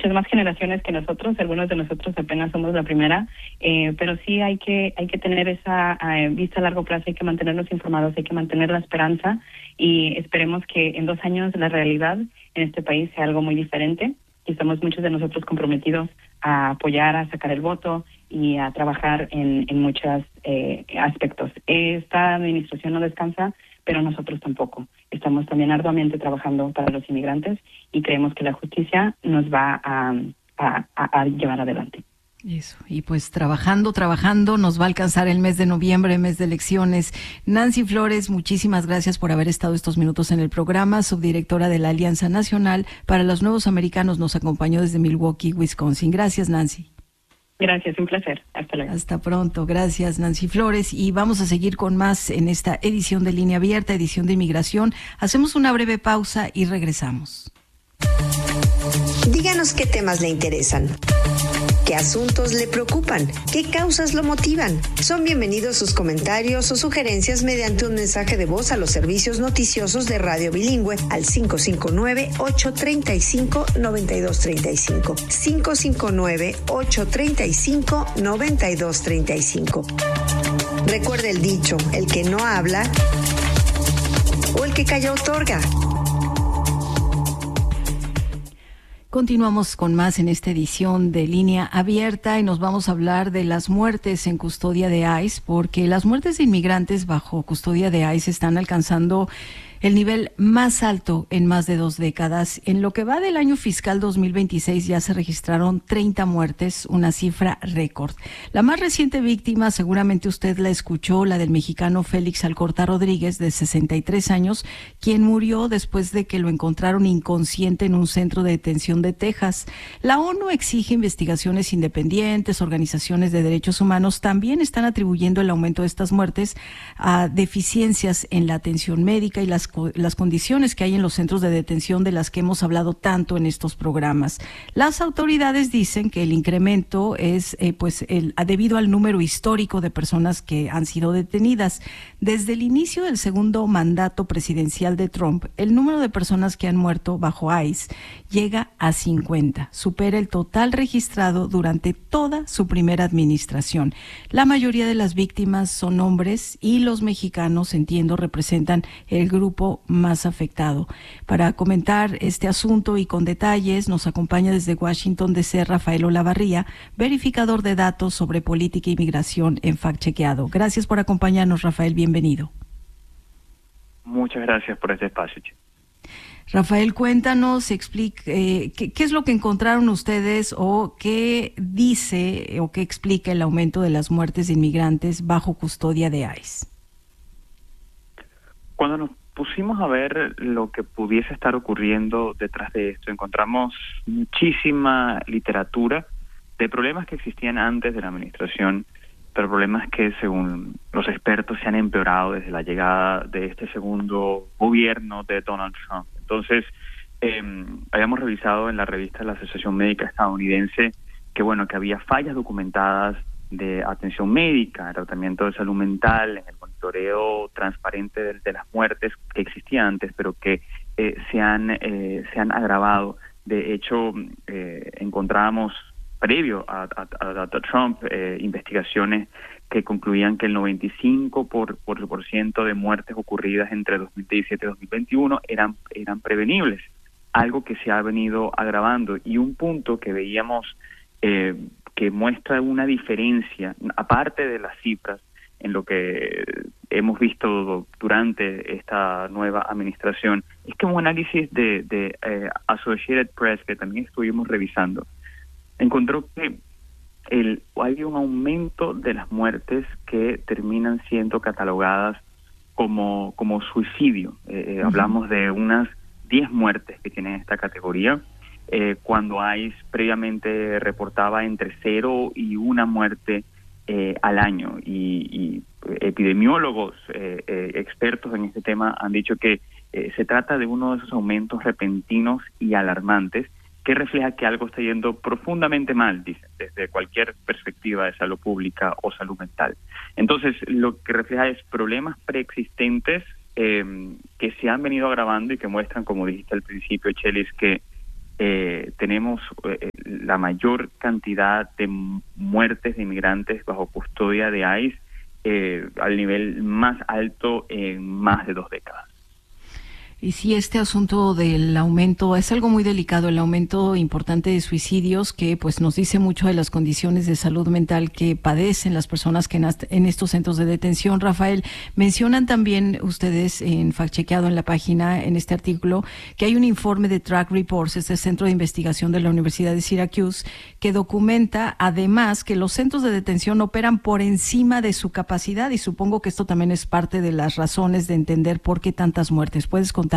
muchas más generaciones que nosotros. Algunos de nosotros apenas somos la primera, pero sí hay que tener esa vista a largo plazo, hay que mantenernos informados, hay que mantener la esperanza y esperemos que en 2 años la realidad en este país sea algo muy diferente y estamos muchos de nosotros comprometidos a apoyar, a sacar el voto y a trabajar en muchos aspectos. Esta administración no descansa, pero nosotros tampoco. Estamos también arduamente trabajando para los inmigrantes y creemos que la justicia nos va a llevar adelante. Eso, y pues trabajando, nos va a alcanzar el mes de noviembre, mes de elecciones. Nancy Flores, muchísimas gracias por haber estado estos minutos en el programa, subdirectora de la Alianza Nacional para los Nuevos Americanos, nos acompañó desde Milwaukee, Wisconsin. Gracias, Nancy. Gracias, un placer. Hasta luego. Hasta pronto. Gracias, Nancy Flores. Y vamos a seguir con más en esta edición de Línea Abierta, edición de inmigración. Hacemos una breve pausa y regresamos. Díganos qué temas le interesan. ¿Qué asuntos le preocupan? ¿Qué causas lo motivan? Son bienvenidos sus comentarios o sugerencias mediante un mensaje de voz a los servicios noticiosos de Radio Bilingüe al 559-835-9235. 559-835-9235. Recuerde el dicho, el que no habla o el que calla otorga. Continuamos con más en esta edición de Línea Abierta y nos vamos a hablar de las muertes en custodia de ICE, porque las muertes de inmigrantes bajo custodia de ICE están alcanzando el nivel más alto en más de 2 décadas. En lo que va del año fiscal 2026 ya se registraron 30 muertes, una cifra récord. La más reciente víctima, seguramente usted la escuchó, la del mexicano Félix Alcorta Rodríguez, de 63 años, quien murió después de que lo encontraron inconsciente en un centro de detención de Texas. La ONU exige investigaciones independientes, organizaciones de derechos humanos también están atribuyendo el aumento de estas muertes a deficiencias en la atención médica y las condiciones que hay en los centros de detención de las que hemos hablado tanto en estos programas. Las autoridades dicen que el incremento es debido al número histórico de personas que han sido detenidas. Desde el inicio del segundo mandato presidencial de Trump, el número de personas que han muerto bajo ICE llega a 50, supera el total registrado durante toda su primera administración. La mayoría de las víctimas son hombres y los mexicanos, entiendo, representan el grupo más afectado. Para comentar este asunto y con detalles nos acompaña desde Washington DC Rafael Olavarría, verificador de datos sobre política e inmigración en Fact Chequeado. Gracias por acompañarnos, Rafael, bienvenido. Muchas gracias por este espacio. Rafael, cuéntanos, explique qué es lo que encontraron ustedes o qué dice o qué explica el aumento de las muertes de inmigrantes bajo custodia de ICE. Cuando nos pusimos a ver lo que pudiese estar ocurriendo detrás de esto, encontramos muchísima literatura de problemas que existían antes de la administración, pero problemas que según los expertos se han empeorado desde la llegada de este segundo gobierno de Donald Trump. Entonces, habíamos revisado en la revista de la Asociación Médica Estadounidense que había fallas documentadas de atención médica, tratamiento de salud mental, en el monitoreo transparente de las muertes que existían antes, pero que se han agravado. De hecho, encontrábamos previo a Trump investigaciones que concluían que el 95% de muertes ocurridas entre 2017 y 2021 eran prevenibles, algo que se ha venido agravando. Y un punto que veíamos que muestra una diferencia, aparte de las cifras, en lo que hemos visto durante esta nueva administración, es que un análisis de Associated Press, que también estuvimos revisando, encontró que hay un aumento de las muertes que terminan siendo catalogadas como suicidio. Hablamos de unas 10 muertes que tienen esta categoría, cuando ICE previamente reportaba entre 0 y 1 muerte al año. Y epidemiólogos expertos en este tema han dicho que se trata de uno de esos aumentos repentinos y alarmantes que refleja que algo está yendo profundamente mal, dicen, desde cualquier perspectiva de salud pública o salud mental. Entonces, lo que refleja es problemas preexistentes que se han venido agravando y que muestran, como dijiste al principio, Chelis, que tenemos la mayor cantidad de muertes de inmigrantes bajo custodia de ICE al nivel más alto en más de 2 décadas. Y sí, este asunto del aumento es algo muy delicado, el aumento importante de suicidios que pues nos dice mucho de las condiciones de salud mental que padecen las personas que en estos centros de detención. Rafael, mencionan también ustedes en Fact Chequeado en la página, en este artículo, que hay un informe de Track Reports, este centro de investigación de la Universidad de Syracuse, que documenta además que los centros de detención operan por encima de su capacidad y supongo que esto también es parte de las razones de entender por qué tantas muertes. ¿Puedes contarnos?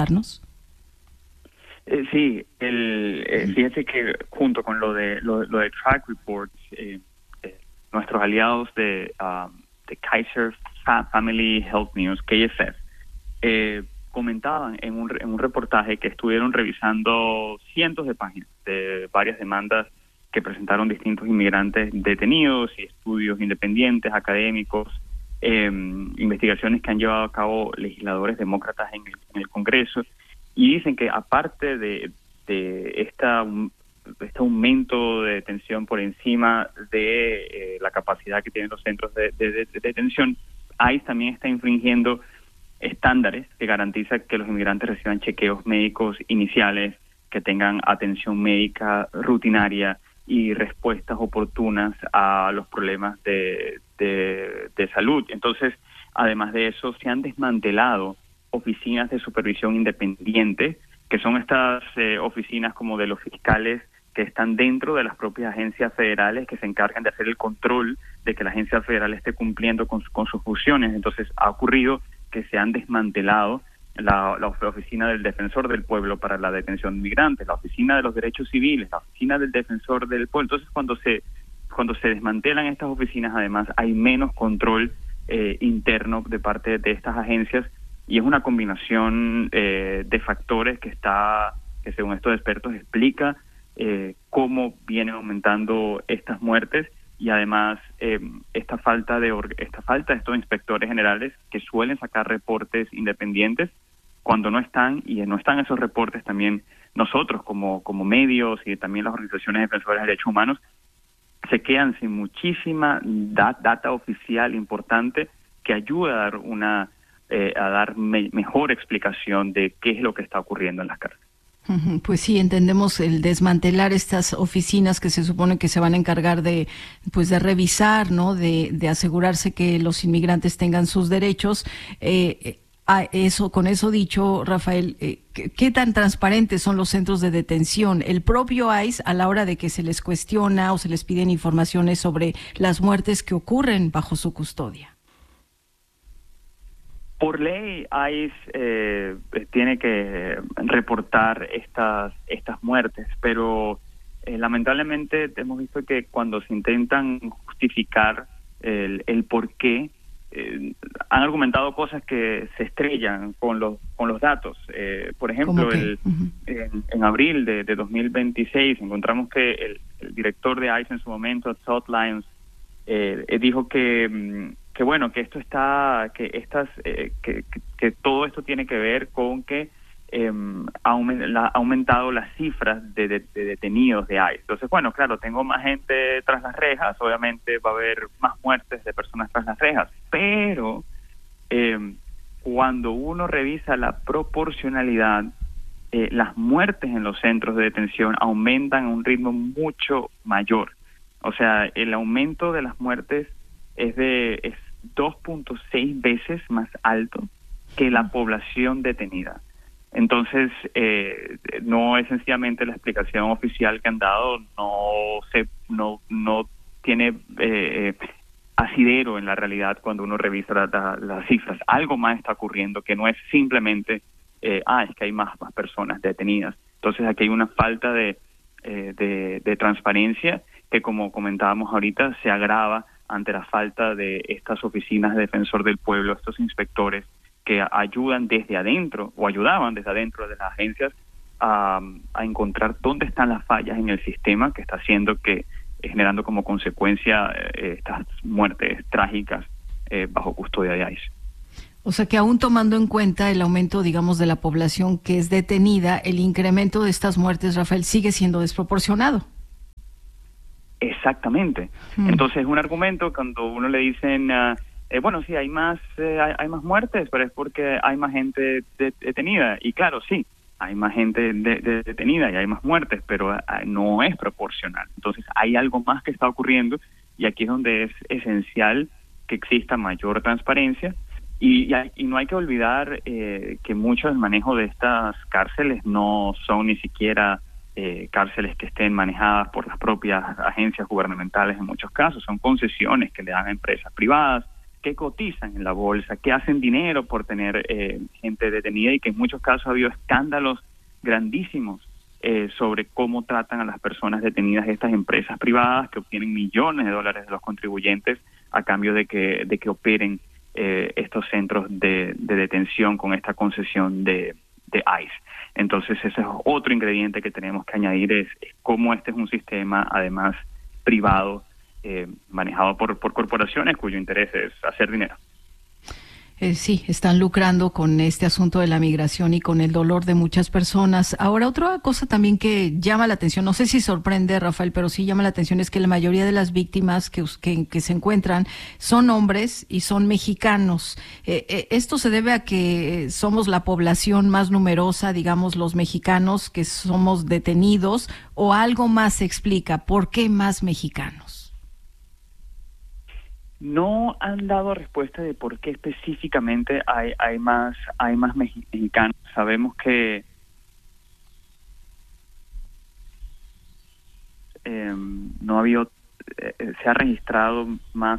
Sí, fíjense que junto con lo de Track Reports, nuestros aliados de Kaiser Family Health News, KFF, comentaban en un reportaje que estuvieron revisando cientos de páginas de varias demandas que presentaron distintos inmigrantes detenidos y estudios independientes, académicos, investigaciones que han llevado a cabo legisladores demócratas en el Congreso, y dicen que aparte de este aumento de detención por encima de la capacidad que tienen los centros de detención, ICE también está infringiendo estándares que garantizan que los inmigrantes reciban chequeos médicos iniciales, que tengan atención médica rutinaria y respuestas oportunas a los problemas de salud. Entonces, además de eso, se han desmantelado oficinas de supervisión independiente, que son estas oficinas como de los fiscales que están dentro de las propias agencias federales que se encargan de hacer el control de que la agencia federal esté cumpliendo con sus funciones. Entonces, ha ocurrido que se han desmantelado la oficina del Defensor del Pueblo para la detención de migrantes, la oficina de los derechos civiles, la oficina del Defensor del Pueblo. Entonces, cuando se desmantelan estas oficinas, además, hay menos control interno de parte de estas agencias, y es una combinación de factores que según estos expertos explica cómo vienen aumentando estas muertes, y además esta falta de estos inspectores generales que suelen sacar reportes independientes. Cuando no están esos reportes, también nosotros como medios y también las organizaciones defensoras de derechos humanos se quedan sin muchísima data oficial importante que ayuda a dar mejor explicación de qué es lo que está ocurriendo en las cárceles. Pues sí, entendemos el desmantelar estas oficinas que se supone que se van a encargar de revisar, ¿no? De asegurarse que los inmigrantes tengan sus derechos. Con eso dicho, Rafael, ¿qué tan transparentes son los centros de detención? El propio ICE, a la hora de que se les cuestiona o se les piden informaciones sobre las muertes que ocurren bajo su custodia. Por ley, ICE tiene que reportar estas muertes, pero lamentablemente hemos visto que cuando se intentan justificar el por qué, han argumentado cosas que se estrellan con los datos. Por ejemplo, en abril de 2026 encontramos que el director de ICE en su momento, Todd Lyons, dijo que esto está, que todo esto tiene que ver con que ha aumentado las cifras de detenidos de ICE. Entonces, claro, tengo más gente tras las rejas, obviamente va a haber más muertes de personas tras las rejas, pero cuando uno revisa la proporcionalidad, las muertes en los centros de detención aumentan a un ritmo mucho mayor. O sea, el aumento de las muertes es 2.6 veces más alto que la población detenida. Entonces, no es sencillamente la explicación oficial que han dado, no tiene asidero en la realidad cuando uno revisa las cifras. Algo más está ocurriendo, que no es simplemente es que hay más personas detenidas. Entonces, aquí hay una falta de transparencia que, como comentábamos ahorita, se agrava ante la falta de estas oficinas de Defensor del Pueblo, estos inspectores que ayudan desde adentro, o ayudaban desde adentro de las agencias a encontrar dónde están las fallas en el sistema que está haciendo generando como consecuencia estas muertes trágicas bajo custodia de ICE. O sea que aún tomando en cuenta el aumento, digamos, de la población que es detenida, el incremento de estas muertes, Rafael, sigue siendo desproporcionado. Exactamente. Entonces es un argumento cuando uno le dicen, bueno, sí, hay más muertes, pero es porque hay más gente detenida. Y claro, sí, hay más gente detenida y hay más muertes, pero no es proporcional. Entonces hay algo más que está ocurriendo y aquí es donde es esencial que exista mayor transparencia y no hay que olvidar que mucho del manejo de estas cárceles no son ni siquiera cárceles que estén manejadas por las propias agencias gubernamentales en muchos casos, son concesiones que le dan a empresas privadas que cotizan en la bolsa, que hacen dinero por tener gente detenida y que en muchos casos ha habido escándalos grandísimos sobre cómo tratan a las personas detenidas estas empresas privadas que obtienen millones de dólares de los contribuyentes a cambio de que operen estos centros de detención con esta concesión de ICE. Entonces ese es otro ingrediente que tenemos que añadir, es cómo este es un sistema además privado manejado por corporaciones cuyo interés es hacer dinero. Sí, están lucrando con este asunto de la migración y con el dolor de muchas personas. Ahora, otra cosa también que llama la atención, no sé si sorprende, Rafael, pero sí llama la atención, es que la mayoría de las víctimas que se encuentran son hombres y son mexicanos. ¿Esto se debe a que somos la población más numerosa, digamos, los mexicanos que somos detenidos, o algo más se explica? ¿Por qué más mexicanos? No han dado respuesta de por qué específicamente hay más mexicanos. Sabemos que no ha habido, se ha registrado más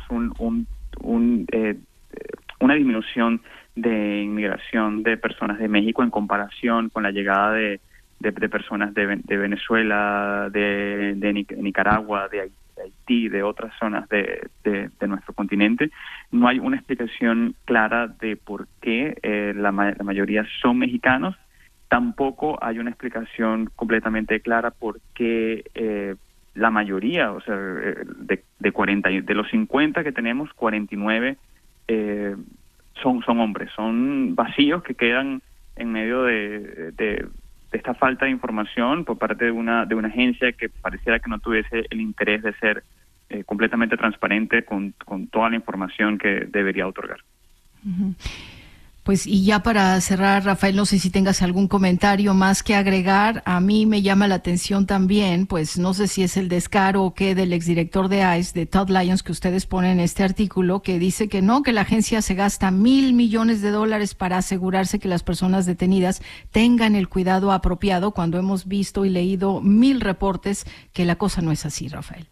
una disminución de inmigración de personas de México en comparación con la llegada de personas de Venezuela, de Nicaragua, de Haití, de otras zonas de nuestro continente. No hay una explicación clara de por qué la mayoría son mexicanos. Tampoco hay una explicación completamente clara por qué la mayoría, o sea, de los 50 que tenemos, 49 son hombres. Son vacíos que quedan en medio de esta falta de información por parte de una agencia que pareciera que no tuviese el interés de ser completamente transparente con toda la información que debería otorgar. Uh-huh. Pues y ya para cerrar, Rafael, no sé si tengas algún comentario más que agregar. A mí me llama la atención también, pues no sé si es el descaro o qué del exdirector de ICE, de Todd Lyons, que ustedes ponen en este artículo, que dice que no, que la agencia se gasta $1,000 millones para asegurarse que las personas detenidas tengan el cuidado apropiado, cuando hemos visto y leído 1,000 reportes que la cosa no es así, Rafael.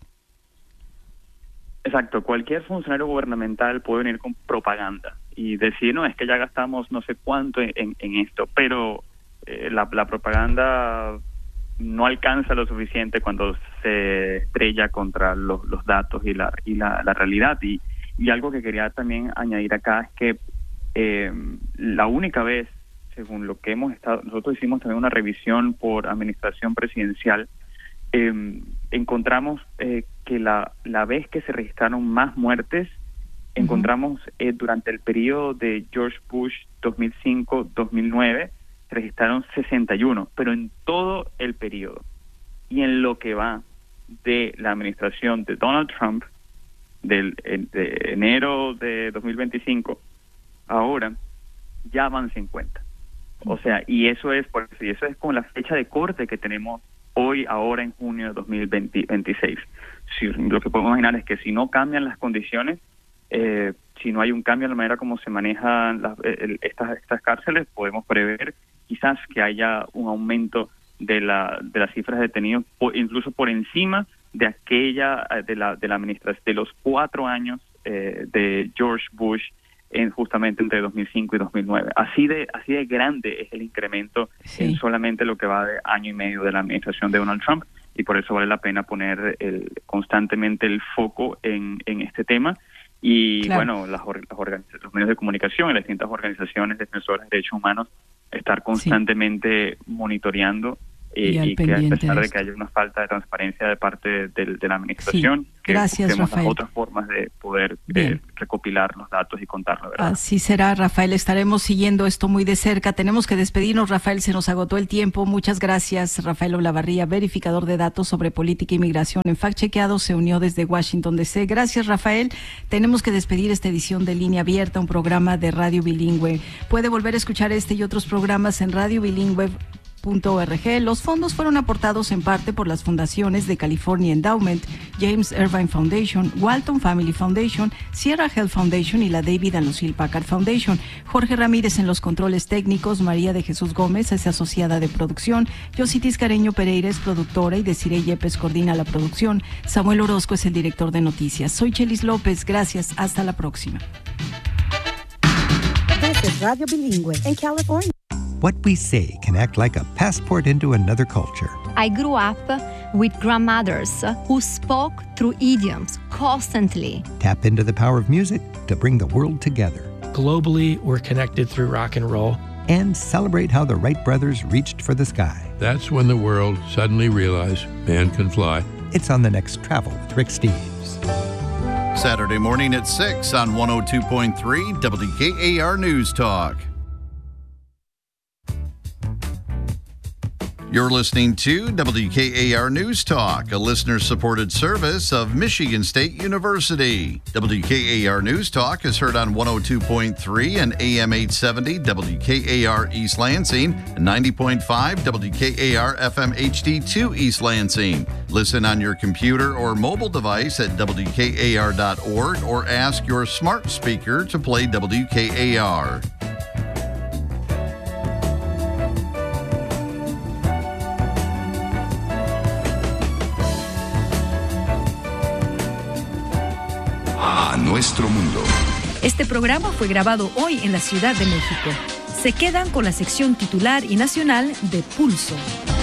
Exacto, cualquier funcionario gubernamental puede venir con propaganda y decir, no, es que ya gastamos no sé cuánto en esto, pero la propaganda no alcanza lo suficiente cuando se estrella contra los datos y la realidad. Y algo que quería también añadir acá es que la única vez, según lo que hemos estado, nosotros hicimos también una revisión por administración presidencial, encontramos que la vez que se registraron más muertes, encontramos durante el periodo de George Bush 2005-2009 se registraron 61, pero en todo el periodo y en lo que va de la administración de Donald Trump de enero de 2025 ahora ya van 50. O sea, y eso es con la fecha de corte que tenemos ahora en junio de 2026. Lo que podemos imaginar es que si no cambian las condiciones, si no hay un cambio en la manera como se manejan estas cárceles, podemos prever quizás que haya un aumento de las cifras de detenidos, incluso por encima de aquella de la administración de los 4 años de George Bush justamente entre 2005 y 2009. Así de grande es el incremento en solamente lo que va de año y medio de la administración de Donald Trump, y por eso vale la pena poner constantemente el foco en este tema. Y bueno, los medios de comunicación y las distintas organizaciones defensoras de derechos humanos estar constantemente monitoreando y que a pesar de que haya una falta de transparencia de parte de la administración, que busquemos las otras formas de poder recopilar los datos y contarlo, ¿verdad? Así será, Rafael, estaremos siguiendo esto muy de cerca. Tenemos que despedirnos, Rafael, se nos agotó el tiempo. Muchas gracias, Rafael Olavarría, verificador de datos sobre política y migración en Fact Chequeado, se unió desde Washington DC. Gracias, Rafael. Tenemos que despedir esta edición de Línea Abierta, un programa de Radio Bilingüe. Puede volver a escuchar este y otros programas en radiobilingüe.org. Los fondos fueron aportados en parte por las fundaciones de California Endowment, James Irvine Foundation, Walton Family Foundation, Sierra Health Foundation y la David and Lucille Packard Foundation. Jorge Ramírez en los controles técnicos, María de Jesús Gómez es asociada de producción, Yositis Careño Pereira es productora y Desiree Yepes coordina la producción. Samuel Orozco es el director de noticias. Soy Chelis López, gracias, hasta la próxima. This is Radio Bilingüe en California. What we say can act like a passport into another culture. I grew up with grandmothers who spoke through idioms constantly. Tap into the power of music to bring the world together. Globally, we're connected through rock and roll. And celebrate how the Wright brothers reached for the sky. That's when the world suddenly realized man can fly. It's on the next Travel with Rick Steves. Saturday morning at 6 on 102.3 WKAR News Talk. You're listening to WKAR News Talk, a listener-supported service of Michigan State University. WKAR News Talk is heard on 102.3 and AM 870 WKAR East Lansing and 90.5 WKAR FM HD2 East Lansing. Listen on your computer or mobile device at WKAR.org or ask your smart speaker to play WKAR. Nuestro mundo. Este programa fue grabado hoy en la Ciudad de México. Se quedan con la sección titular y nacional de Pulso.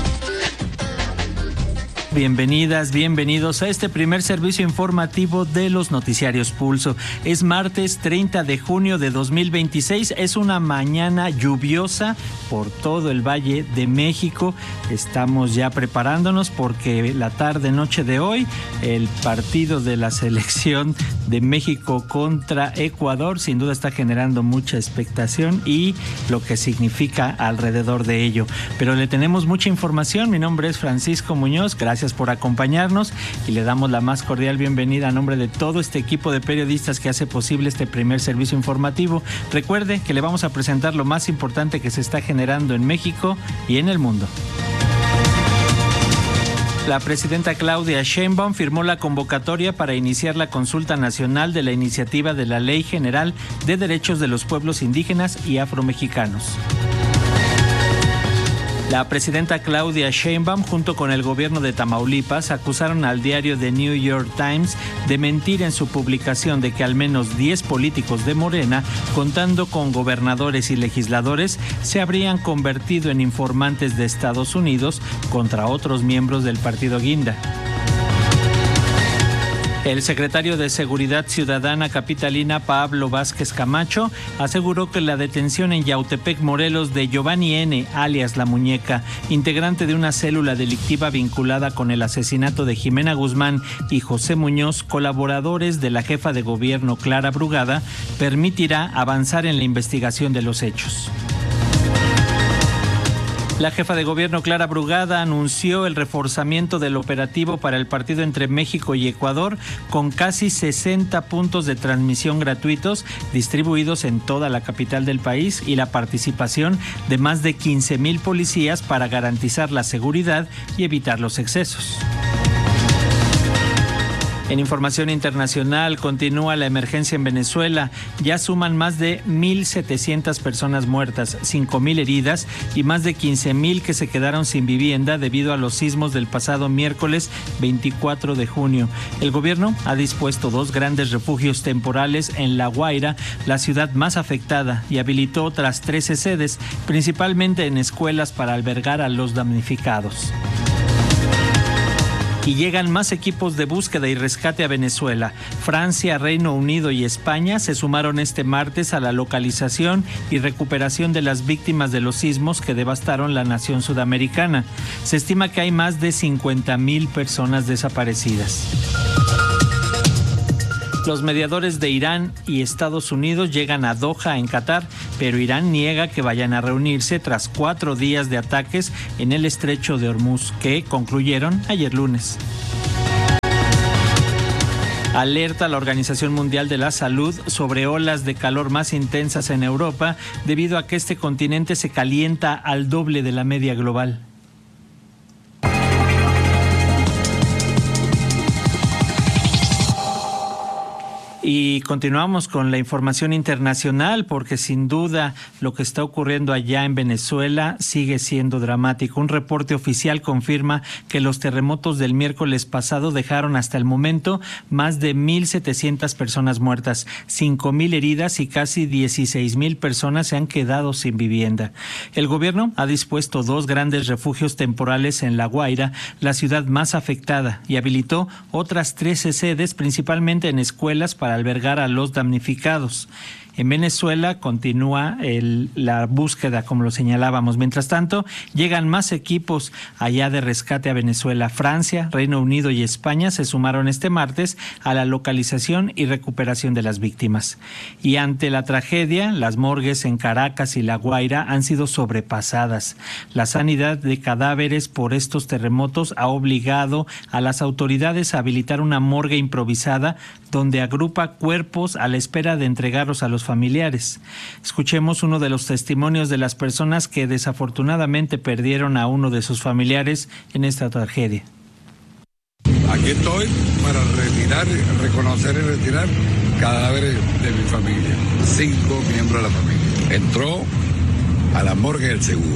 Bienvenidas, bienvenidos a este primer servicio informativo de los noticiarios Pulso. Es martes 30 de junio de 2026, es una mañana lluviosa por todo el Valle de México. Estamos ya preparándonos porque la tarde-noche de hoy, el partido de la selección de México contra Ecuador sin duda está generando mucha expectación y lo que significa alrededor de ello. Pero le tenemos mucha información. Mi nombre es Francisco Muñoz, gracias por acompañarnos y le damos la más cordial bienvenida a nombre de todo este equipo de periodistas que hace posible este primer servicio informativo. Recuerde que le vamos a presentar lo más importante que se está generando en México y en el mundo. La presidenta Claudia Sheinbaum firmó la convocatoria para iniciar la consulta nacional de la iniciativa de la Ley General de Derechos de los Pueblos Indígenas y Afromexicanos. La presidenta Claudia Sheinbaum, junto con el gobierno de Tamaulipas, acusaron al diario The New York Times de mentir en su publicación de que al menos 10 políticos de Morena, contando con gobernadores y legisladores, se habrían convertido en informantes de Estados Unidos contra otros miembros del partido Guinda. El secretario de Seguridad Ciudadana capitalina, Pablo Vázquez Camacho, aseguró que la detención en Yautepec, Morelos, de Giovanni N., alias La Muñeca, integrante de una célula delictiva vinculada con el asesinato de Jimena Guzmán y José Muñoz, colaboradores de la jefa de gobierno Clara Brugada, permitirá avanzar en la investigación de los hechos. La jefa de gobierno Clara Brugada anunció el reforzamiento del operativo para el partido entre México y Ecuador con casi 60 puntos de transmisión gratuitos distribuidos en toda la capital del país y la participación de más de 15,000 policías para garantizar la seguridad y evitar los excesos. En información internacional, continúa la emergencia en Venezuela. Ya suman más de 1,700 personas muertas, 5,000 heridas y más de 15,000 que se quedaron sin vivienda debido a los sismos del pasado miércoles 24 de junio. El gobierno ha dispuesto 2 grandes refugios temporales en La Guaira, la ciudad más afectada, y habilitó otras 13 sedes, principalmente en escuelas para albergar a los damnificados. Y llegan más equipos de búsqueda y rescate a Venezuela. Francia, Reino Unido y España se sumaron este martes a la localización y recuperación de las víctimas de los sismos que devastaron la nación sudamericana. Se estima que hay más de 50,000 personas desaparecidas. Los mediadores de Irán y Estados Unidos llegan a Doha, en Qatar, pero Irán niega que vayan a reunirse tras 4 días de ataques en el estrecho de Hormuz, que concluyeron ayer lunes. Alerta a la Organización Mundial de la Salud sobre olas de calor más intensas en Europa, debido a que este continente se calienta al doble de la media global. Y continuamos con la información internacional, porque sin duda lo que está ocurriendo allá en Venezuela sigue siendo dramático. Un reporte oficial confirma que los terremotos del miércoles pasado dejaron hasta el momento más de 1,700 personas muertas, 5,000 heridas y casi 16,000 personas se han quedado sin vivienda. El gobierno ha dispuesto 2 grandes refugios temporales en La Guaira, la ciudad más afectada, y habilitó otras 13 sedes, principalmente en escuelas, para albergar a los damnificados. En Venezuela continúa la búsqueda, como lo señalábamos. Mientras tanto, llegan más equipos allá de rescate a Venezuela. Francia, Reino Unido y España se sumaron este martes a la localización y recuperación de las víctimas. Y ante la tragedia, las morgues en Caracas y La Guaira han sido sobrepasadas. La sanidad de cadáveres por estos terremotos ha obligado a las autoridades a habilitar una morgue improvisada donde agrupa cuerpos a la espera de entregarlos a los familiares. Escuchemos uno de los testimonios de las personas que desafortunadamente perdieron a uno de sus familiares en esta tragedia. Aquí estoy para reconocer y retirar cadáveres de mi familia. 5 miembros de la familia. Entró a la morgue del seguro.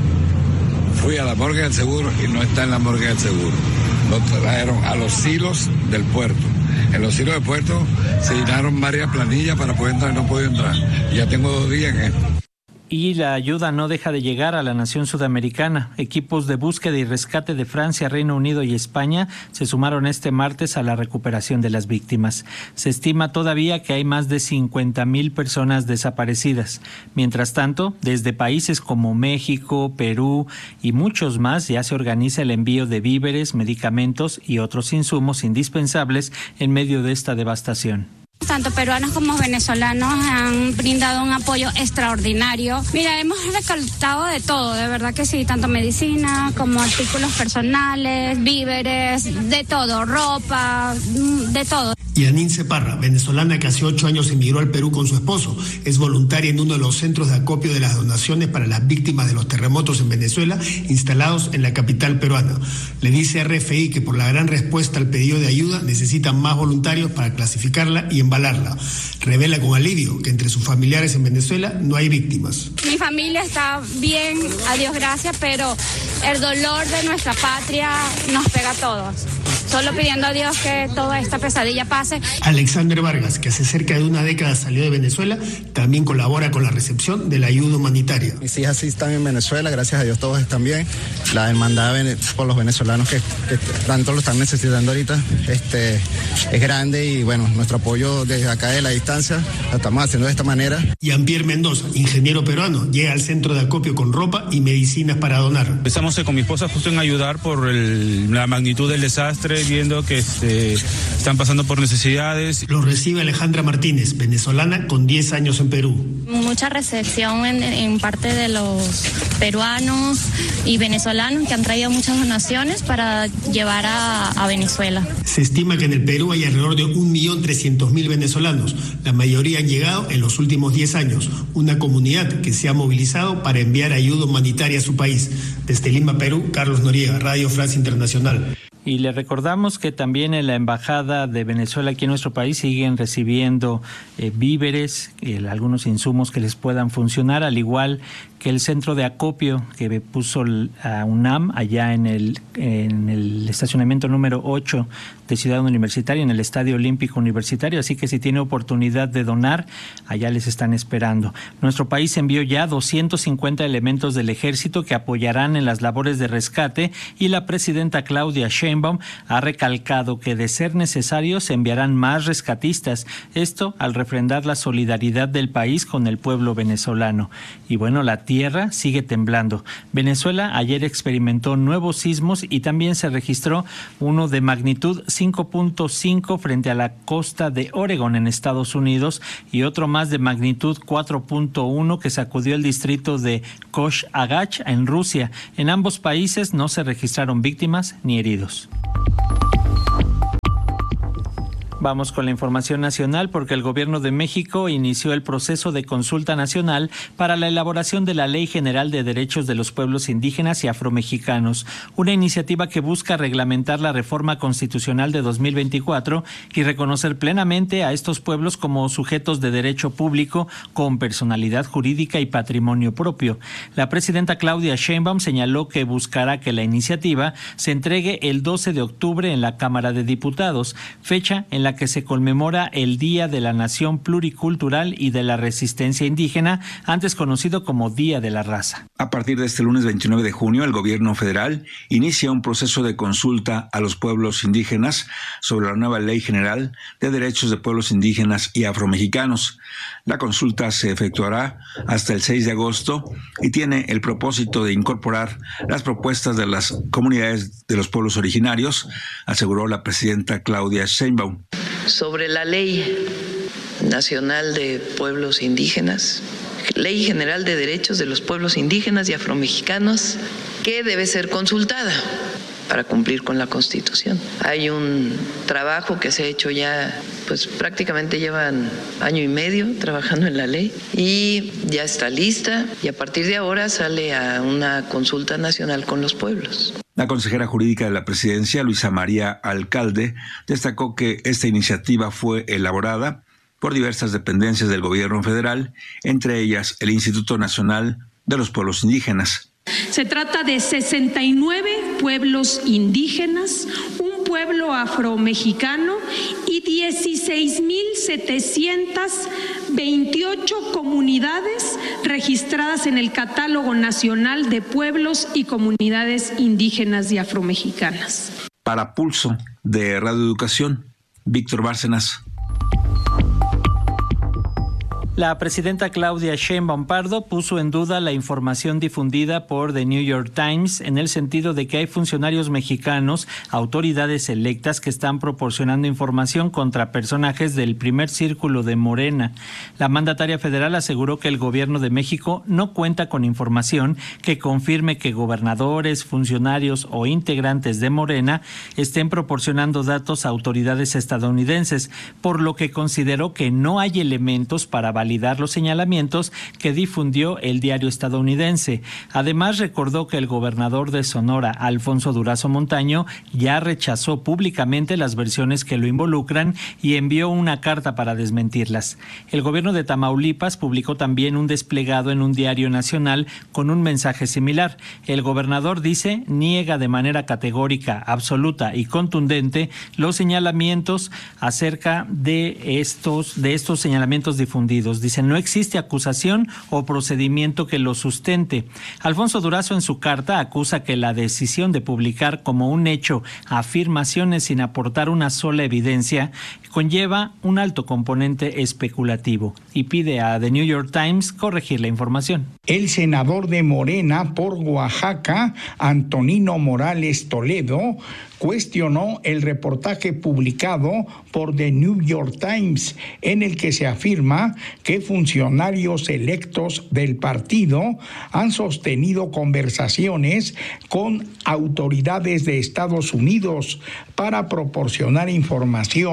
Fui a la morgue del seguro y no está en la morgue del seguro. Lo trajeron a los silos del puerto. En los silos del puerto se llenaron varias planillas para poder entrar y no puedo entrar. Ya tengo 2 días en esto. Y la ayuda no deja de llegar a la nación sudamericana. Equipos de búsqueda y rescate de Francia, Reino Unido y España se sumaron este martes a la recuperación de las víctimas. Se estima todavía que hay más de 50,000 personas desaparecidas. Mientras tanto, desde países como México, Perú y muchos más ya se organiza el envío de víveres, medicamentos y otros insumos indispensables en medio de esta devastación. Tanto peruanos como venezolanos han brindado un apoyo extraordinario. Mira, hemos recolectado de todo, de verdad que sí, tanto medicina como artículos personales, víveres, de todo, ropa, de todo. Yanin Parra, venezolana que hace 8 años emigró al Perú con su esposo, es voluntaria en uno de los centros de acopio de las donaciones para las víctimas de los terremotos en Venezuela, instalados en la capital peruana. Le dice a RFI que por la gran respuesta al pedido de ayuda necesitan más voluntarios para clasificarla y embalarla. Revela con alivio que entre sus familiares en Venezuela no hay víctimas. Mi familia está bien, a Dios gracias, pero el dolor de nuestra patria nos pega a todos. Solo pidiendo a Dios que toda esta pesadilla pase. Alexander Vargas, que hace cerca de una década salió de Venezuela, también colabora con la recepción de la ayuda humanitaria. Mis hijas sí están en Venezuela, gracias a Dios todos están bien. La hermandad por los venezolanos que tanto lo están necesitando ahorita es grande y bueno, nuestro apoyo desde acá de la distancia lo estamos haciendo de esta manera. Jean-Pierre Mendoza, ingeniero peruano, llega al centro de acopio con ropa y medicinas para donar. Empezamos con mi esposa justo en ayudar por la magnitud del desastre, viendo que están pasando por necesidades. Lo recibe Alejandra Martínez, venezolana con 10 años en Perú. Mucha recepción en parte de los peruanos y venezolanos que han traído muchas donaciones para llevar a Venezuela. Se estima que en el Perú hay alrededor de 1.300.000 venezolanos. La mayoría han llegado en los últimos 10 años. Una comunidad que se ha movilizado para enviar ayuda humanitaria a su país. Desde Lima, Perú, Carlos Noriega, Radio France Internacional. Y le recordamos que también en la Embajada de Venezuela aquí en nuestro país siguen recibiendo víveres, algunos insumos que les puedan funcionar, al igual que el centro de acopio que puso a UNAM allá en el estacionamiento número 8 de Ciudad Universitaria, en el Estadio Olímpico Universitario, así que si tiene oportunidad de donar, allá les están esperando. Nuestro país envió ya 250 elementos del ejército que apoyarán en las labores de rescate, y la presidenta Claudia Sheinbaum ha recalcado que de ser necesario se enviarán más rescatistas, esto al refrendar la solidaridad del país con el pueblo venezolano. Y bueno, la tierra sigue temblando. Venezuela ayer experimentó nuevos sismos y también se registró uno de magnitud 5.5 frente a la costa de Oregon en Estados Unidos, y otro más de magnitud 4.1 que sacudió el distrito de Kosh-Agach en Rusia. En ambos países no se registraron víctimas ni heridos. Vamos con la información nacional, porque el Gobierno de México inició el proceso de consulta nacional para la elaboración de la Ley General de Derechos de los Pueblos Indígenas y Afromexicanos, una iniciativa que busca reglamentar la reforma constitucional de 2024 y reconocer plenamente a estos pueblos como sujetos de derecho público con personalidad jurídica y patrimonio propio. La presidenta Claudia Sheinbaum señaló que buscará que la iniciativa se entregue el 12 de octubre en la Cámara de Diputados, fecha en la que se conmemora el Día de la Nación Pluricultural y de la Resistencia Indígena, antes conocido como Día de la Raza. A partir de este lunes 29 de junio, el gobierno federal inicia un proceso de consulta a los pueblos indígenas sobre la nueva Ley General de Derechos de Pueblos Indígenas y Afromexicanos. La consulta se efectuará hasta el 6 de agosto y tiene el propósito de incorporar las propuestas de las comunidades de los pueblos originarios, aseguró la presidenta Claudia Sheinbaum. Sobre la Ley Nacional de Pueblos Indígenas, Ley General de Derechos de los Pueblos Indígenas y Afromexicanos, que debe ser consultada para cumplir con la Constitución. Hay un trabajo que se ha hecho ya, pues prácticamente llevan año y medio trabajando en la ley y ya está lista, y a partir de ahora sale a una consulta nacional con los pueblos. La consejera jurídica de la presidencia, Luisa María Alcalde, destacó que esta iniciativa fue elaborada por diversas dependencias del gobierno federal, entre ellas el Instituto Nacional de los Pueblos Indígenas. Se trata de 69 pueblos indígenas, un pueblo afromexicano y 16.728 comunidades registradas en el Catálogo Nacional de Pueblos y Comunidades Indígenas y Afromexicanas. Para Pulso de Radio Educación, Víctor Bárcenas. La presidenta Claudia Sheinbaum Pardo puso en duda la información difundida por The New York Times en el sentido de que hay funcionarios mexicanos, autoridades electas, que están proporcionando información contra personajes del primer círculo de Morena. La mandataria federal aseguró que el gobierno de México no cuenta con información que confirme que gobernadores, funcionarios o integrantes de Morena estén proporcionando datos a autoridades estadounidenses, por lo que consideró que no hay elementos para validar los señalamientos que difundió el diario estadounidense. Además, recordó que el gobernador de Sonora, Alfonso Durazo Montaño, ya rechazó públicamente las versiones que lo involucran y envió una carta para desmentirlas. El gobierno de Tamaulipas publicó también un desplegado en un diario nacional con un mensaje similar. El gobernador dice, niega de manera categórica, absoluta y contundente los señalamientos acerca de estos señalamientos difundidos. Dicen, no existe acusación o procedimiento que lo sustente. Alfonso Durazo en su carta acusa que la decisión de publicar como un hecho afirmaciones sin aportar una sola evidencia conlleva un alto componente especulativo y pide a The New York Times corregir la información. El senador de Morena por Oaxaca, Antonino Morales Toledo, cuestionó el reportaje publicado por The New York Times, en el que se afirma que funcionarios electos del partido han sostenido conversaciones con autoridades de Estados Unidos para proporcionar información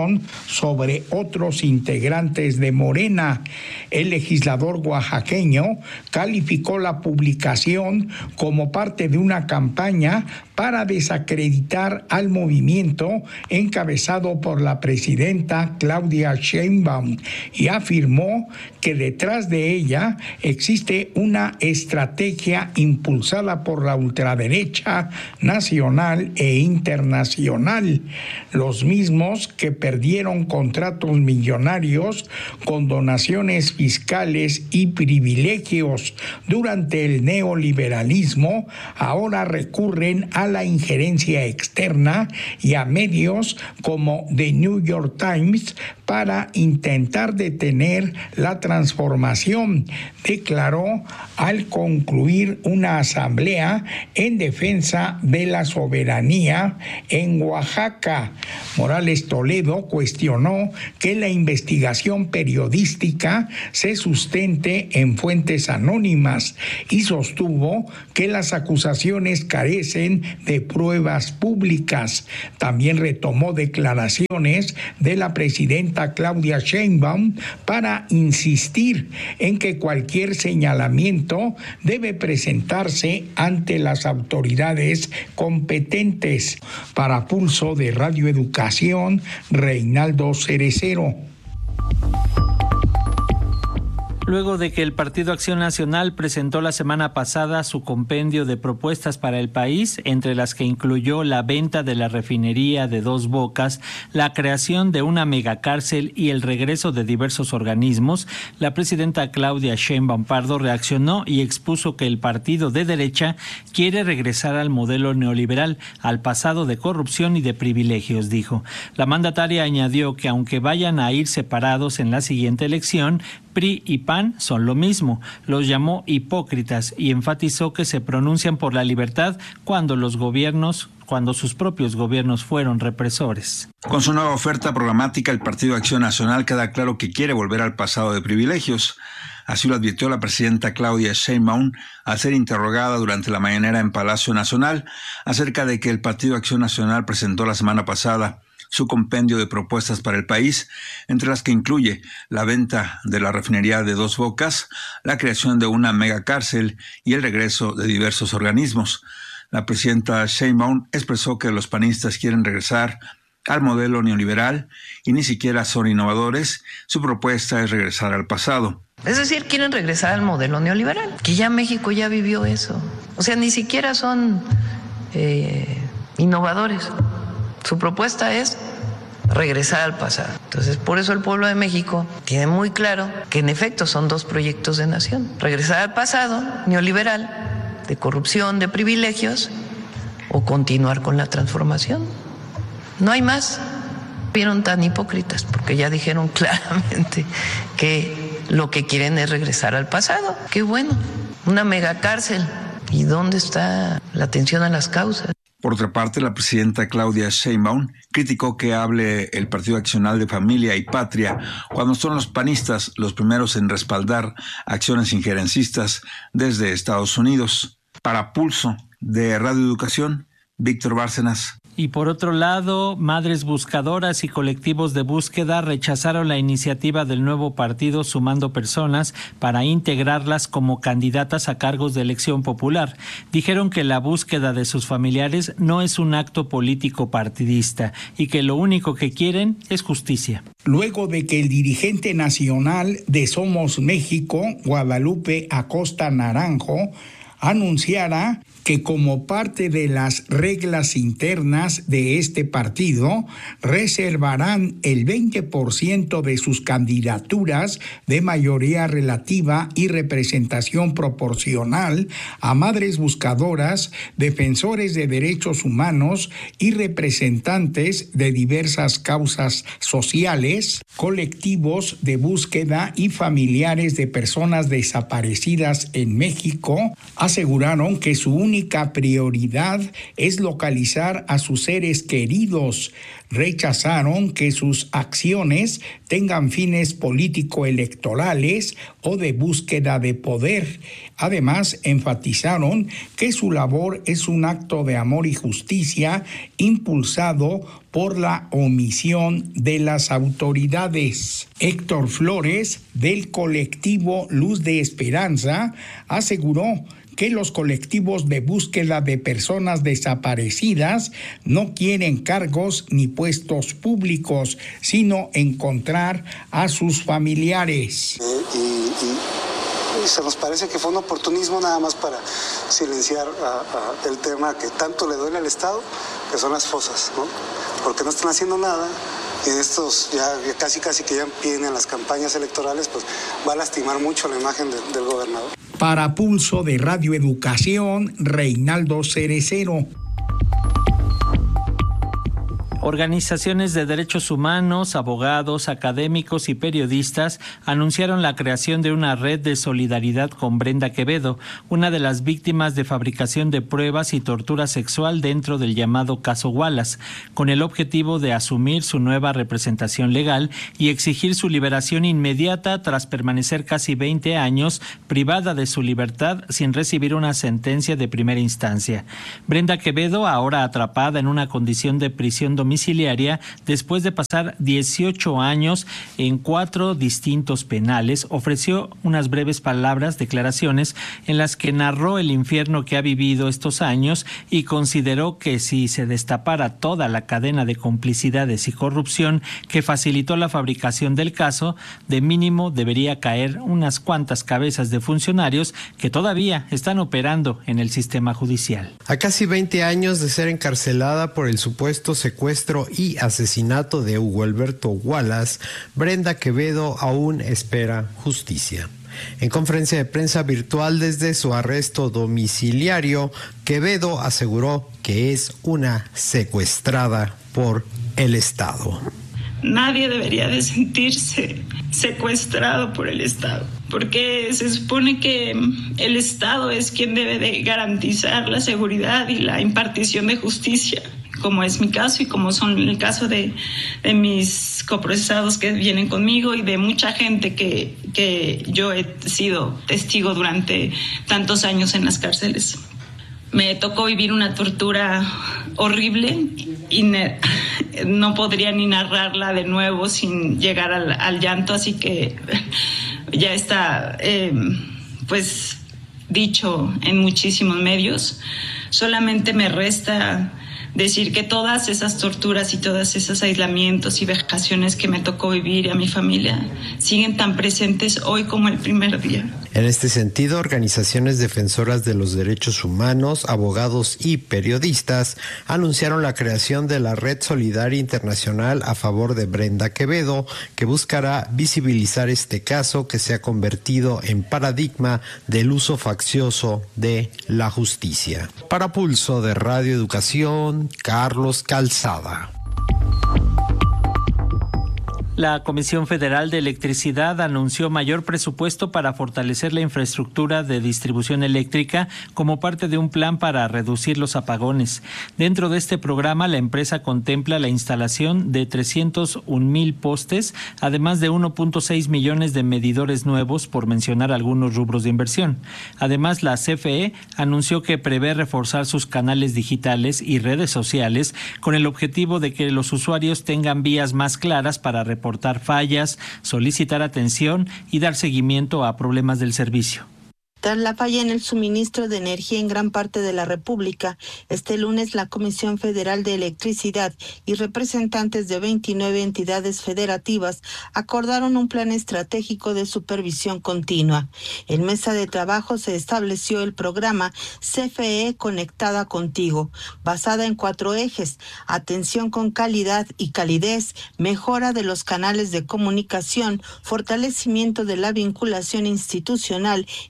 sobre otros integrantes de Morena. El legislador oaxaqueño calificó la publicación como parte de una campaña para desacreditar al movimiento encabezado por la presidenta Claudia Sheinbaum y afirmó que detrás de ella existe una estrategia impulsada por la ultraderecha nacional e internacional, los mismos que perdieron contratos millonarios con donaciones fiscales y privilegios durante el neoliberalismo, ahora recurren a la injerencia externa y a medios como The New York Times para intentar detener la transformación, declaró al concluir una asamblea en defensa de la soberanía en Oaxaca. Morales Toledo cuestionó que la investigación periodística se sustente en fuentes anónimas y sostuvo que las acusaciones carecen de pruebas públicas. También retomó declaraciones de la presidenta Claudia Sheinbaum para insistir en que cualquier señalamiento debe presentarse ante las autoridades competentes. Para Pulso de Radio Educación, Reinaldo Cerecero. Luego de que el Partido Acción Nacional presentó la semana pasada su compendio de propuestas para el país, entre las que incluyó la venta de la refinería de Dos Bocas, la creación de una megacárcel y el regreso de diversos organismos, la presidenta Claudia Sheinbaum Pardo reaccionó y expuso que el partido de derecha quiere regresar al modelo neoliberal, al pasado de corrupción y de privilegios, dijo. La mandataria añadió que aunque vayan a ir separados en la siguiente elección, PRI y PAN son lo mismo. Los llamó hipócritas y enfatizó que se pronuncian por la libertad cuando sus propios gobiernos fueron represores. Con su nueva oferta programática, el Partido Acción Nacional queda claro que quiere volver al pasado de privilegios. Así lo advirtió la presidenta Claudia Sheinbaum al ser interrogada durante la mañanera en Palacio Nacional acerca de que el Partido Acción Nacional presentó la semana pasada su compendio de propuestas para el país, entre las que incluye la venta de la refinería de Dos Bocas, la creación de una megacárcel y el regreso de diversos organismos. La presidenta Sheinbaum expresó que los panistas quieren regresar al modelo neoliberal y ni siquiera son innovadores. Su propuesta es regresar al pasado. Es decir, quieren regresar al modelo neoliberal, que ya México ya vivió eso. O sea, ni siquiera son innovadores. Su propuesta es regresar al pasado. Entonces, por eso el pueblo de México tiene muy claro que en efecto son dos proyectos de nación. Regresar al pasado neoliberal, de corrupción, de privilegios, o continuar con la transformación. No hay más. Vieron tan hipócritas porque ya dijeron claramente que lo que quieren es regresar al pasado. Qué bueno, una megacárcel. ¿Y dónde está la atención a las causas? Por otra parte, la presidenta Claudia Sheinbaum criticó que hable el Partido Accional de Familia y Patria cuando son los panistas los primeros en respaldar acciones injerencistas desde Estados Unidos. Para Pulso de Radio Educación, Víctor Bárcenas. Y por otro lado, madres buscadoras y colectivos de búsqueda rechazaron la iniciativa del nuevo partido Sumando Personas para integrarlas como candidatas a cargos de elección popular. Dijeron que la búsqueda de sus familiares no es un acto político partidista y que lo único que quieren es justicia. Luego de que el dirigente nacional de Somos México, Guadalupe Acosta Naranjo, anunciara que como parte de las reglas internas de este partido, reservarán el 20% de sus candidaturas de mayoría relativa y representación proporcional a madres buscadoras, defensores de derechos humanos y representantes de diversas causas sociales, colectivos de búsqueda y familiares de personas desaparecidas en México, aseguraron que su única única prioridad es localizar a sus seres queridos. Rechazaron que sus acciones tengan fines político-electorales o de búsqueda de poder. Además, enfatizaron que su labor es un acto de amor y justicia impulsado por la omisión de las autoridades. Héctor Flores, del colectivo Luz de Esperanza, aseguró que los colectivos de búsqueda de personas desaparecidas no quieren cargos ni puestos públicos, sino encontrar a sus familiares. Y se nos parece que fue un oportunismo nada más para silenciar el tema que tanto le duele al Estado, que son las fosas, ¿no? Porque no están haciendo nada. Y en estos ya casi que ya vienen las campañas electorales, pues va a lastimar mucho la imagen del gobernador. Para Pulso de Radio Educación, Reinaldo Cerecero. Organizaciones de derechos humanos, abogados, académicos y periodistas anunciaron la creación de una red de solidaridad con Brenda Quevedo, una de las víctimas de fabricación de pruebas y tortura sexual dentro del llamado caso Wallace, con el objetivo de asumir su nueva representación legal y exigir su liberación inmediata tras permanecer casi 20 años privada de su libertad sin recibir una sentencia de primera instancia. Brenda Quevedo, ahora atrapada en una condición de prisión domiciliaria después de pasar 18 años en 4 distintos penales, ofreció unas breves declaraciones en las que narró el infierno que ha vivido estos años y consideró que si se destapara toda la cadena de complicidades y corrupción que facilitó la fabricación del caso, de mínimo debería caer unas cuantas cabezas de funcionarios que todavía están operando en el sistema judicial. A casi 20 años de ser encarcelada por el supuesto secuestro y asesinato de Hugo Alberto Wallace, Brenda Quevedo aún espera justicia. En conferencia de prensa virtual desde su arresto domiciliario, Quevedo aseguró que es una secuestrada por el Estado. Nadie debería de sentirse secuestrado por el Estado, porque se supone que el Estado es quien debe de garantizar la seguridad y la impartición de justicia, como es mi caso y como son el caso de mis coprocesados que vienen conmigo y de mucha gente que yo he sido testigo durante tantos años en las cárceles. Me tocó vivir una tortura horrible y no podría ni narrarla de nuevo sin llegar al llanto, así que ya está pues dicho en muchísimos medios. Solamente me resta decir que todas esas torturas y todos esos aislamientos y vejaciones que me tocó vivir a mi familia siguen tan presentes hoy como el primer día. En este sentido, organizaciones defensoras de los derechos humanos, abogados y periodistas anunciaron la creación de la Red Solidaria Internacional a favor de Brenda Quevedo, que buscará visibilizar este caso que se ha convertido en paradigma del uso faccioso de la justicia. Para Pulso de Radio Educación, Carlos Calzada. La Comisión Federal de Electricidad anunció mayor presupuesto para fortalecer la infraestructura de distribución eléctrica como parte de un plan para reducir los apagones. Dentro de este programa, la empresa contempla la instalación de 301,000 postes, además de 1.6 millones de medidores nuevos, por mencionar algunos rubros de inversión. Además, la CFE anunció que prevé reforzar sus canales digitales y redes sociales con el objetivo de que los usuarios tengan vías más claras para reportar fallas, solicitar atención y dar seguimiento a problemas del servicio. Tras la falla en el suministro de energía en gran parte de la República, este lunes la Comisión Federal de Electricidad y representantes de 29 entidades federativas acordaron un plan estratégico de supervisión continua. En mesa de trabajo se estableció el programa CFE Conectada Contigo, basada en 4 ejes: atención con calidad y calidez, mejora de los canales de comunicación, fortalecimiento de la vinculación institucional y cero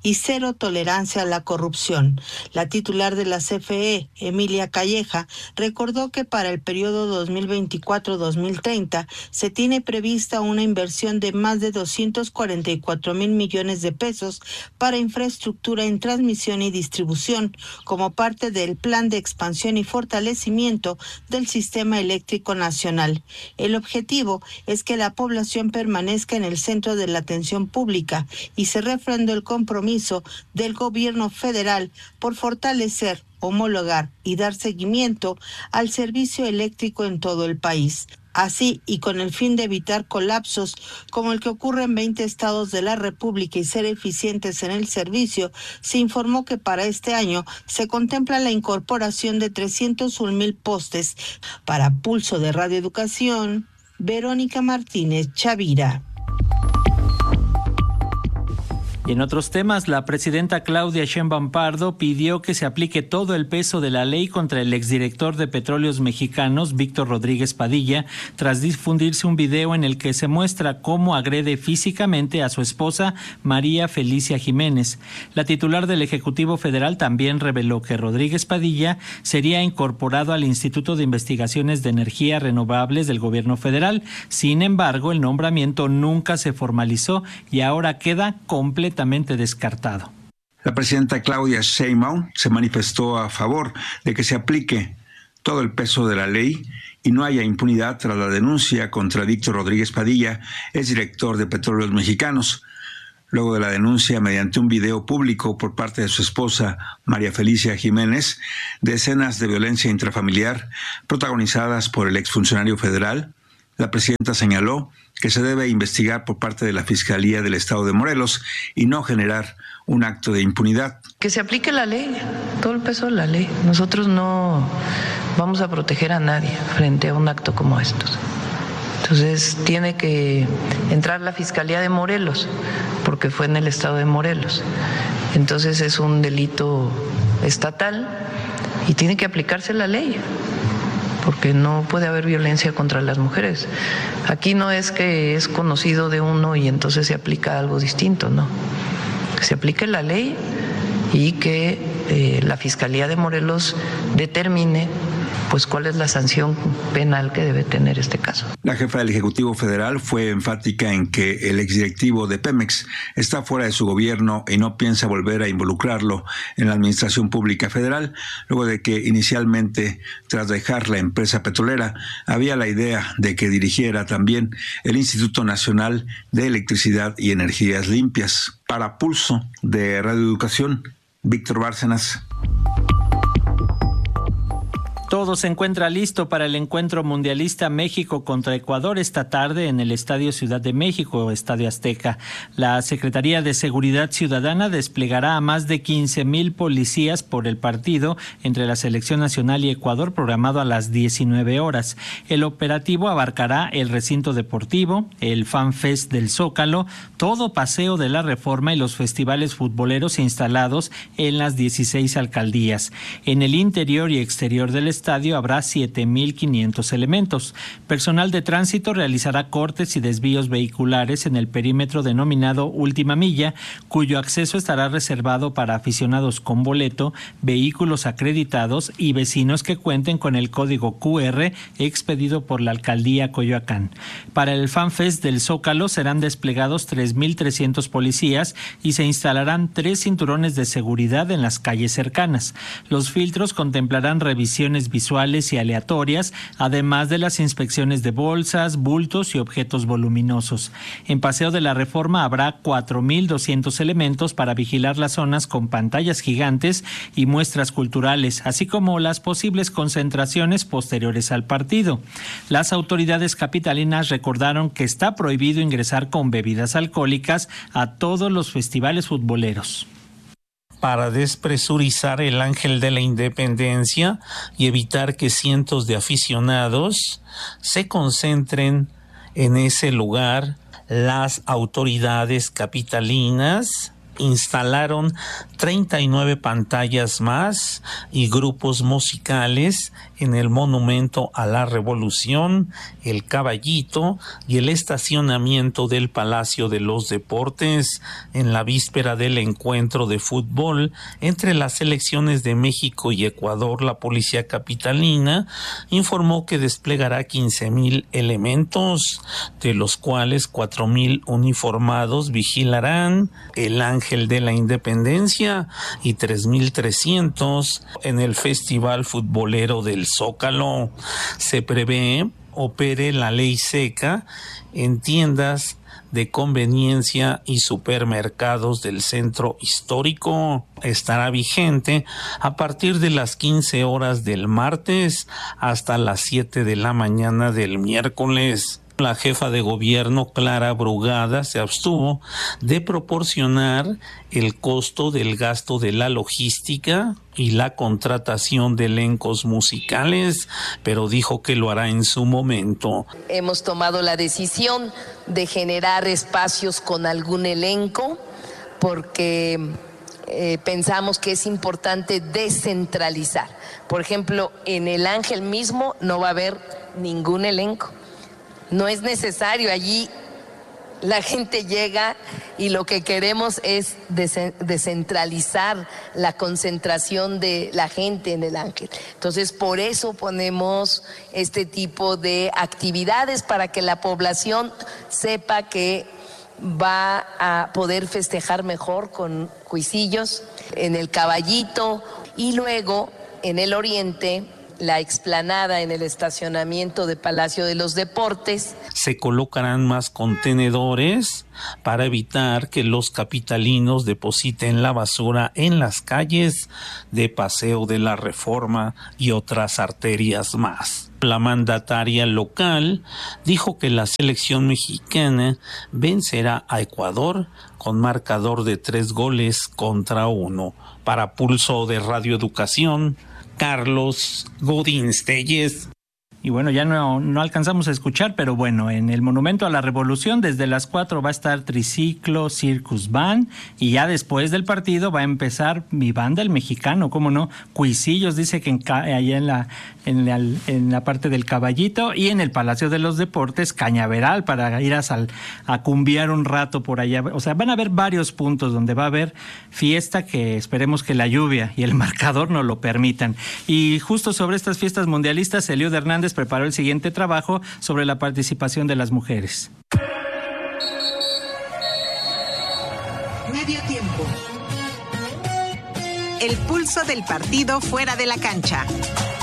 cero tolerancia a la corrupción. La titular de la CFE, Emilia Calleja, recordó que para el periodo 2024-2030 se tiene prevista una inversión de más de 244,000 millones de pesos para infraestructura en transmisión y distribución, como parte del plan de expansión y fortalecimiento del sistema eléctrico nacional. El objetivo es que la población permanezca en el centro de la atención pública y se refrendó el compromiso del gobierno federal por fortalecer, homologar y dar seguimiento al servicio eléctrico en todo el país. Así, y con el fin de evitar colapsos como el que ocurre en 20 estados de la República y ser eficientes en el servicio, se informó que para este año se contempla la incorporación de 301,000 postes. Para Pulso de Radio Educación, Verónica Martínez Chavira. Y en otros temas, la presidenta Claudia Sheinbaum Pardo pidió que se aplique todo el peso de la ley contra el exdirector de Petróleos Mexicanos, Víctor Rodríguez Padilla, tras difundirse un video en el que se muestra cómo agrede físicamente a su esposa, María Felicia Jiménez. La titular del Ejecutivo Federal también reveló que Rodríguez Padilla sería incorporado al Instituto de Investigaciones de Energía Renovables del Gobierno Federal. Sin embargo, el nombramiento nunca se formalizó y ahora queda completamente descartado. La presidenta Claudia Sheinbaum se manifestó a favor de que se aplique todo el peso de la ley y no haya impunidad tras la denuncia contra Víctor Rodríguez Padilla, exdirector de Petróleos Mexicanos. Luego de la denuncia, mediante un video público por parte de su esposa, María Felicia Jiménez, de escenas de violencia intrafamiliar protagonizadas por el exfuncionario federal, la presidenta señaló que se debe investigar por parte de la Fiscalía del Estado de Morelos y no generar un acto de impunidad. Que se aplique la ley, todo el peso de la ley. Nosotros no vamos a proteger a nadie frente a un acto como estos. Entonces tiene que entrar la Fiscalía de Morelos, porque fue en el Estado de Morelos. Entonces es un delito estatal y tiene que aplicarse la ley, porque no puede haber violencia contra las mujeres. Aquí no es que es conocido de uno y entonces se aplica algo distinto, no. Que se aplique la ley y que la Fiscalía de Morelos determine pues cuál es la sanción penal que debe tener este caso. La jefa del Ejecutivo Federal fue enfática en que el exdirectivo de Pemex está fuera de su gobierno y no piensa volver a involucrarlo en la administración pública federal, luego de que inicialmente, tras dejar la empresa petrolera, había la idea de que dirigiera también el Instituto Nacional de Electricidad y Energías Limpias. Para Pulso de Radio Educación, Víctor Bárcenas. Todo se encuentra listo para el encuentro mundialista México contra Ecuador esta tarde en el Estadio Ciudad de México, Estadio Azteca. La Secretaría de Seguridad Ciudadana desplegará a más de 15,000 policías por el partido entre la Selección Nacional y Ecuador, programado a las 19 horas. El operativo abarcará el recinto deportivo, el Fan Fest del Zócalo, todo Paseo de la Reforma y los festivales futboleros instalados en las 16 alcaldías. En el interior y exterior del estadio habrá 7,500 elementos. Personal de tránsito realizará cortes y desvíos vehiculares en el perímetro denominado Última Milla, cuyo acceso estará reservado para aficionados con boleto, vehículos acreditados y vecinos que cuenten con el código QR expedido por la alcaldía Coyoacán. Para el FanFest del Zócalo serán desplegados 3,300 policías y se instalarán 3 cinturones de seguridad en las calles cercanas. Los filtros contemplarán revisiones visuales y aleatorias, además de las inspecciones de bolsas, bultos y objetos voluminosos. En Paseo de la Reforma habrá 4,200 elementos para vigilar las zonas con pantallas gigantes y muestras culturales, así como las posibles concentraciones posteriores al partido. Las autoridades capitalinas recordaron que está prohibido ingresar con bebidas alcohólicas a todos los festivales futboleros. Para despresurizar el Ángel de la Independencia y evitar que cientos de aficionados se concentren en ese lugar, las autoridades capitalinas instalaron 39 pantallas más y grupos musicales en el Monumento a la Revolución, el Caballito y el estacionamiento del Palacio de los Deportes en la víspera del encuentro de fútbol entre las selecciones de México y Ecuador. La policía capitalina informó que desplegará 15,000 elementos, de los cuales 4,000 uniformados vigilarán el Ángel de la Independencia y 3,300 en el Festival Futbolero del Zócalo. Se prevé opere la ley seca en tiendas de conveniencia y supermercados del centro histórico. Estará vigente a partir de las 15 horas del martes hasta las 7 de la mañana del miércoles. La jefa de gobierno, Clara Brugada, se abstuvo de proporcionar el costo del gasto de la logística y la contratación de elencos musicales, pero dijo que lo hará en su momento. Hemos tomado la decisión de generar espacios con algún elenco porque pensamos que es importante descentralizar. Por ejemplo, en el Ángel mismo no va a haber ningún elenco. No es necesario, allí la gente llega y lo que queremos es descentralizar la concentración de la gente en el Ángel. Entonces, por eso ponemos este tipo de actividades para que la población sepa que va a poder festejar mejor con cuisillos en el Caballito y luego en el Oriente, la explanada en el estacionamiento de Palacio de los Deportes. Se colocarán más contenedores para evitar que los capitalinos depositen la basura en las calles de Paseo de la Reforma y otras arterias más. La mandataria local dijo que la selección mexicana vencerá a Ecuador con marcador de 3-1. Para Pulso de Radio Educación, Carlos Godínez Telles. Y bueno, ya no alcanzamos a escuchar, pero bueno, en el Monumento a la Revolución desde las 4 va a estar Triciclo Circus Band y ya después del partido va a empezar mi banda El Mexicano, ¿cómo no? Cuisillos, dice que allá en la parte del Caballito y en el Palacio de los Deportes Cañaveral para ir a cumbiar un rato por allá. O sea, van a haber varios puntos donde va a haber fiesta que esperemos que la lluvia y el marcador nos lo permitan. Y justo sobre estas fiestas mundialistas, Eliud Hernández preparó el siguiente trabajo sobre la participación de las mujeres. Medio tiempo. El pulso del partido fuera de la cancha.